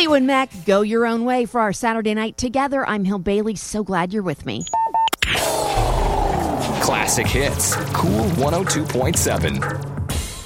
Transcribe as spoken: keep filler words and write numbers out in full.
Cleo and Mac, go your own way for our Saturday night together. I'm Hill Bailey. So glad you're with me. Classic hits. Cool one oh two point seven.